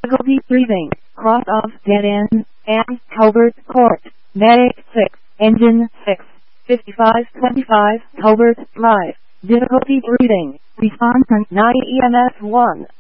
Difficulty breathing. Cross off dead end. And Colbert Court. Medic 6. Engine 6. 5525 Colbert Drive. Difficulty breathing. Response on 9 EMS 1.